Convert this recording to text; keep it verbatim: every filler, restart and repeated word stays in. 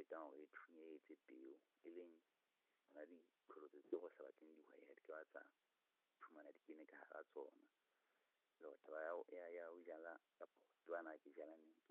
fetang hore e thunyetse peo e leng hona diqholotso tseo ho sa batleng dihwai ha di ka tsa fumana di kene ka hara tsona. Le hore taba ya ho ya ya ho jala kapa tlowana ke jala neng.